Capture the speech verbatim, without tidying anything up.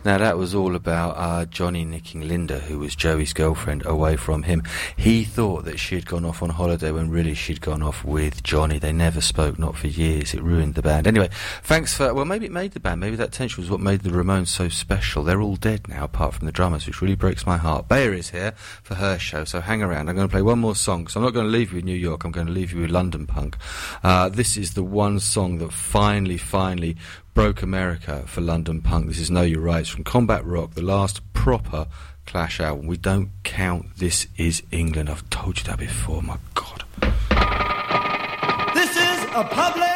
Now, that was all about uh, Johnny nicking Linda, who was Joey's girlfriend, away from him. He thought that she had gone off on holiday when really she'd gone off with Johnny. They never spoke, not for years. It ruined the band. Anyway, thanks for... Well, maybe it made the band. Maybe that tension was what made the Ramones so special. They're all dead now, apart from the drummers, which really breaks my heart. Bayer is here for her show, so hang around. I'm going to play one more song, so I'm not going to leave you with New York. I'm going to leave you with London Punk. Uh, this is the one song that finally, finally... broke America for London Punk. This is Know Your Rights from Combat Rock, the last proper Clash album. We don't count This Is England. I've told you that before, my God. This is a public